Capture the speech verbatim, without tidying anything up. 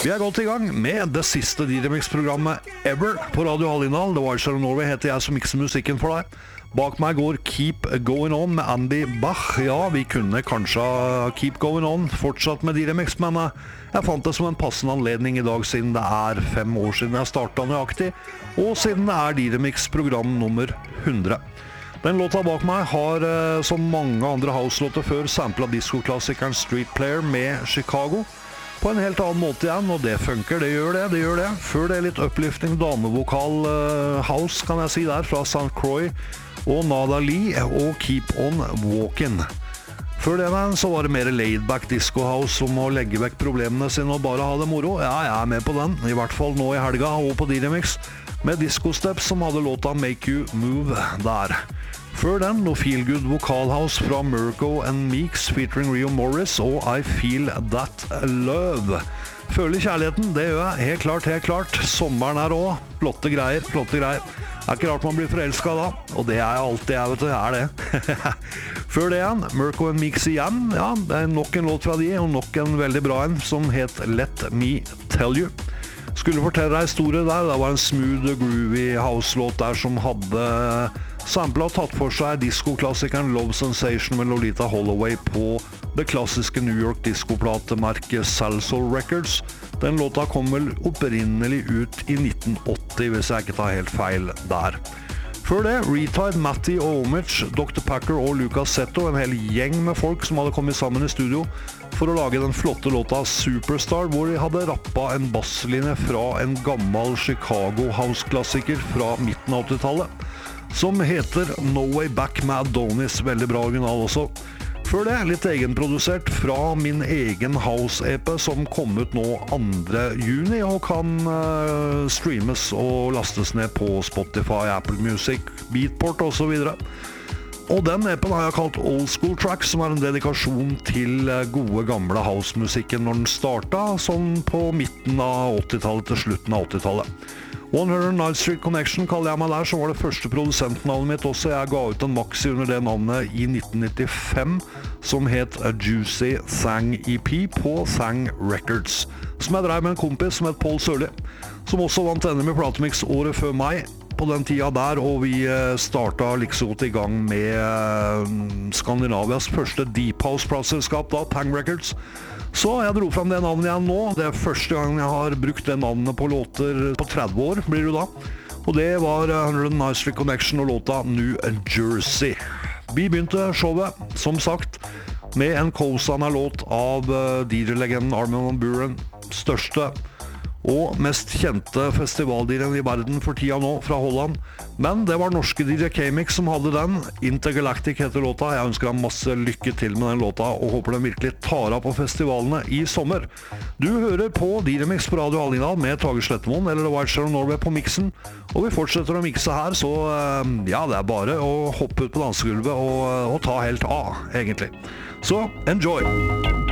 Vi er godt i gang med det siste D-Remix-programmet ever på Radio Hallingdal. The Wild Shadow Norway heter jeg som mikser musikken for deg. Bak meg går Keep Going On med Andy Bach. Ja, vi kunne kanskje Keep Going On fortsatt med D-Remix, men jeg fant det som en passende anledning i dag siden det er fem år siden jeg startet nøyaktig, og siden det er D-Remix-program nummer hundre. Den låta bak meg har, som mange andre house-låter før, samplet disco-klassikeren Street Player med Chicago på en helt annen måte igjen, og det funker, det gjør det, det gjør det. Før det litt uplifting damevokal uh, house, kan jeg si der, fra Saint Croix og Nada Lee og Keep On Walking. Før det men, så var det mer laid-back disco house som å legge vekk problemene sine og bare ha det moro. Ja, jeg er med på den, i hvert fall nå i helga og på D-Remix, med Disco Steps som hadde låta Make You Move der. Før den, noe feel-good vokalhouse fra Mirko and Meeks featuring Rio Morris og I Feel That Love. Føler kjærligheten, det gjør jeg, helt klart, helt klart. Sommeren er også, flotte greier, flotte greier. Det er ikke rart man blir forelsket da, og det er jeg alltid, jeg vet du, jeg er det. Før det igjen, Mirko and Meeks igjen, ja, det er nok en låt fra de, og nok en veldig bra en, som het Let Me Tell You. Skulle fortelle deg historie der, det var en smooth, groovy house-låt der som hadde samplet og tatt for seg disco-klassikeren Love Sensation med Lolita Holloway på det klassiske New York disco-platemerket Salsoul Records. Den låta kom vel opprinnelig ut i nitten åtti, hvis jeg ikke tar helt feil der. Før det, Retide, Matty og Omich, doktor Packer og Lucas Seto, en hel gjeng med folk som hadde kommet sammen i studio for å lage den flotte låta Superstar, hvor de hadde rappet en basslinje fra en gammel Chicago house-klassiker fra midten av åttitallet, som heter No Way Back med Adonis, veldig bra original også. Før det, litt egenprodusert fra min egen house-E P som kom ut nå andre juni og kan uh, streames og lastes ned på Spotify, Apple Music, Beatport og så videre. Og den E P-en har jeg kalt Old School Tracks, som er en dedikasjon til gode gamle house-musikken når den startet, sånn på midten av åttitallet til slutten av åttitallet. one hundred Night Street Connection kaller jeg meg der, som var det første produsentnavnet mitt også. Jeg ga ut en maxi under det navnet i nitten nittifem, som het A Juicy Thang E P på Thang Records, som jeg drev med en kompis som het Paul Sørli, som også vant N M i Platemix året før meg på den tida der, og vi startet liksom godt i gang med Skandinavias første Deep House-plateselskap da, Thang Records. Så jeg dro frem det navnet igjen nå. Det er første gang jeg har brukt det navnet på låter på tretti år, blir det da. Og det var one hundred Night Street Connection og låta New Jersey. Vi begynte showet, som sagt, med en Coasana-låt av D J-legenden Armin van Buuren, største og mest kjente festivaldiren i verden for tida nå, fra Holland. Men det var norske D J K-Mix som hadde den. Intergalactic heter låta. Jeg ønsker deg masse lykke til med den låta, og håper den virkelig tar av på festivalene i sommer. Du hører på D-Remix på Radio Hallingdal med Tage Slettemoen, eller The Wild Shadow Norway på mixen. Og vi fortsetter å mixe her, så ja, det er bare å hoppe ut på dansegulvet og, og ta helt av, egentlig. Så, enjoy!